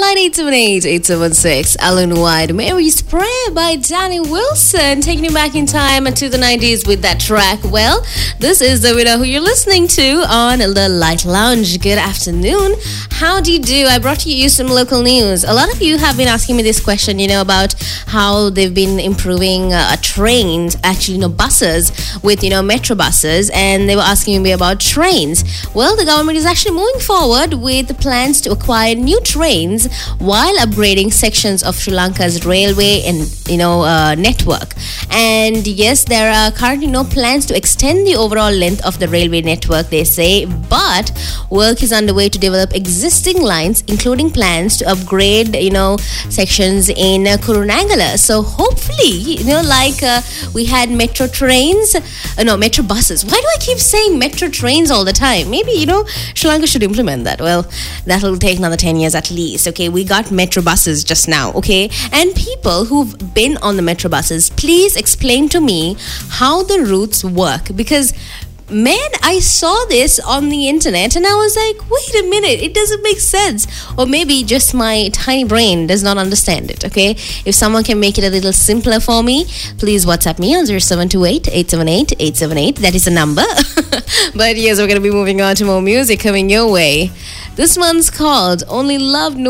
09878 Alan White, Mary's Prayer by Danny Wilson, taking you back in time to the 90s with that track. Well, this is the winner who you're listening to on the Light Lounge. Good afternoon. How do you do? I brought you some local news. A lot of you have been asking me this question, about how they've been improving trains, actually, buses with, metro buses, and they were asking me about trains. Well, the government is actually moving forward with plans to acquire new trains while upgrading sections of Sri Lanka's railway and network. And yes, there are currently no plans to extend the overall length of the railway network, they say, but work is underway to develop existing lines, including plans to upgrade sections in Kurunangala. So hopefully, we had metro buses. Why do I keep saying metro trains all the time? Maybe Sri Lanka should implement that. Well, that'll take another 10 years at least. Okay, we got metro buses just now. Okay, and people who've been on the metro buses, please explain to me how the routes work, because man, I saw this on the internet and I was like, wait a minute, it doesn't make sense. Or maybe just my tiny brain does not understand it, okay? If someone can make it a little simpler for me, please WhatsApp me on 0728-878-878. That is the number. But yes, we're going to be moving on to more music coming your way. This one's called Only Love No